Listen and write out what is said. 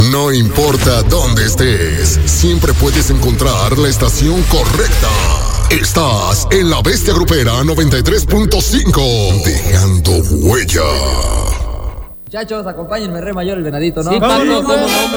No importa dónde estés, siempre puedes encontrar la estación correcta. Estás en La Bestia Grupera 93.5, dejando huella. Muchachos, acompáñenme, Re Mayor, el venadito, ¿no? Sí, Pablo, ¿cómo no, hombre?